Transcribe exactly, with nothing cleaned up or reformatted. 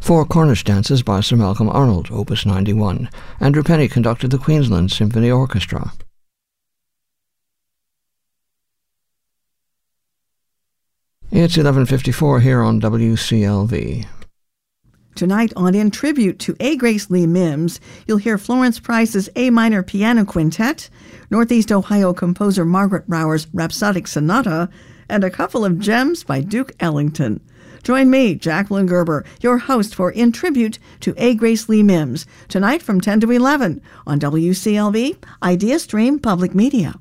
Four Cornish dances by Sir Malcolm Arnold, Opus ninety-one. Andrew Penny conducted the Queensland Symphony Orchestra. It's eleven fifty-four here on W C L V. Tonight on In Tribute to A. Grace Lee Mims, you'll hear Florence Price's A minor piano quintet, Northeast Ohio composer Margaret Brower's Rhapsodic Sonata, and a couple of gems by Duke Ellington. Join me, Jacqueline Gerber, your host for In Tribute to A. Grace Lee Mims, tonight from ten to eleven on W C L V, Idea Stream Public Media.